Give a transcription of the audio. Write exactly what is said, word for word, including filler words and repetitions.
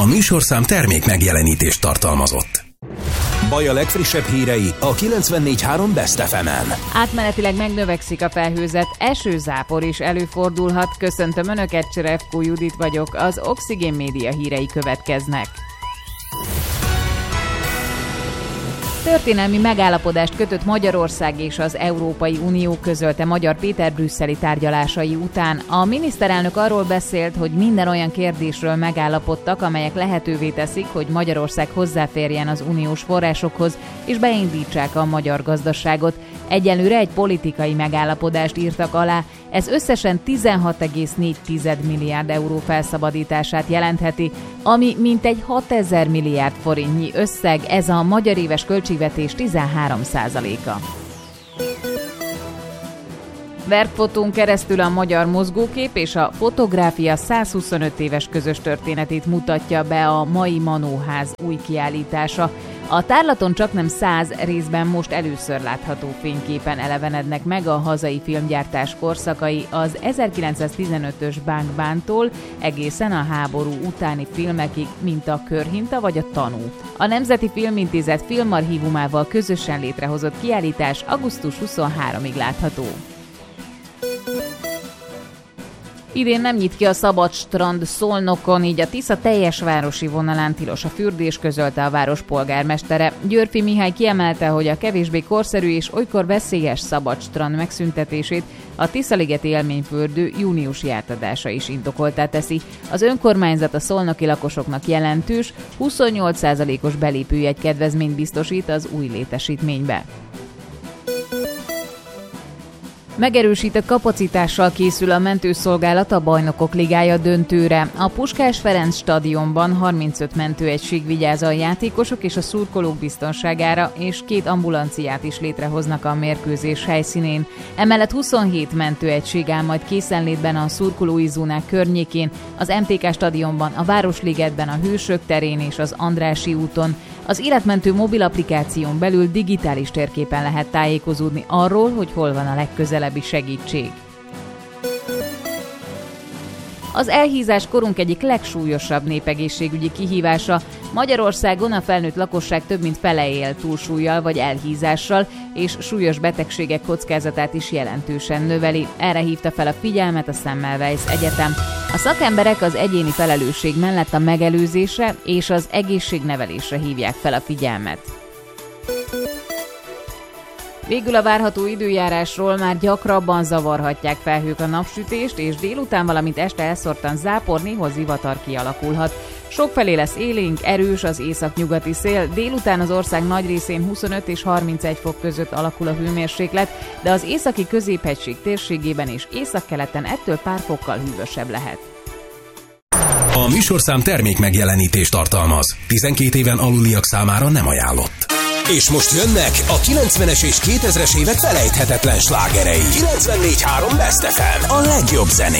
A műsorszám termék megjelenítést tartalmazott. Baj a legfrissebb hírei a kilencvennégy három Best ef emen. Átmenetileg megnövekszik a felhőzet, esőzápor is előfordulhat. Köszöntöm Önöket, Cserevkó Judit vagyok, az Oxigén Média hírei következnek. Történelmi megállapodást kötött Magyarország és az Európai Unió, közölte Magyar Péter brüsszeli tárgyalásai után. A miniszterelnök arról beszélt, hogy minden olyan kérdésről megállapodtak, amelyek lehetővé teszik, hogy Magyarország hozzáférjen az uniós forrásokhoz, és beindítsák a magyar gazdaságot. Egyelőre egy politikai megállapodást írtak alá, ez összesen tizenhat egész négy milliárd euró felszabadítását jelentheti, ami mintegy hatezer milliárd forintnyi összeg, ez a magyar éves költségvetés tizenhárom százaléka. Verkfotón keresztül a magyar mozgókép és a fotográfia százhuszonöt éves közös történetét mutatja be a mai Manóház új kiállítása. A tárlaton csaknem száz részben most először látható fényképen elevenednek meg a hazai filmgyártás korszakai az ezerkilencszáztizenötös Bánk-Bántól egészen a háború utáni filmekig, mint a Körhinta vagy a Tanú. A Nemzeti Filmintézet filmarchívumával közösen létrehozott kiállítás augusztus huszonharmadikig látható. Idén nem nyit ki a szabad strand Szolnokon, így a Tisza teljes városi vonalán tilos a fürdés, közölte a város polgármestere. Györfi Mihály kiemelte, hogy a kevésbé korszerű és olykor veszélyes szabad strand megszüntetését a Tiszaligeti élményfürdő júniusi átadása is indokoltá teszi. Az önkormányzat a szolnoki lakosoknak jelentős, huszonnyolc százalékos belépőjegy kedvezményt biztosít az új létesítménybe. Megerősített kapacitással készül a mentőszolgálat a Bajnokok Ligája döntőre. A Puskás Ferenc stadionban harmincöt mentőegység vigyáz a játékosok és a szurkolók biztonságára, és két ambulanciát is létrehoznak a mérkőzés helyszínén. Emellett huszonhét mentőegység áll majd készenlétben a szurkolói zónák környékén, az em té ká stadionban, a Városligetben, a Hősök terén és az Andrássy úton. Az életmentő mobil applikáción belül digitális térképen lehet tájékozódni arról, hogy hol van a legközelebbi segítség. Az elhízás korunk egyik legsúlyosabb népegészségügyi kihívása. Magyarországon a felnőtt lakosság több mint fele él túlsúllyal vagy elhízással, és súlyos betegségek kockázatát is jelentősen növeli. Erre hívta fel a figyelmet a Semmelweis Egyetem. A szakemberek az egyéni felelősség mellett a megelőzésre és az egészségnevelésre hívják fel a figyelmet. Végül a várható időjárásról: már gyakrabban zavarhatják felhők a napsütést, és délután, valamint este elszórtan zápor, néhol zivatar kialakulhat. Sokfelé lesz élénk, erős az északnyugati szél, délután az ország nagy részén huszonöt és harmincegy fok között alakul a hőmérséklet, de az északi középhegység térségében és északkeleten ettől pár fokkal hűvösebb lehet. A műsorszám termék megjelenítést tartalmaz. tizenkét éven aluliak számára nem ajánlott. És most jönnek a kilencvenes és kétezres évek felejthetetlen slágerei. kilencvennégy három Best ef em, a legjobb zenék.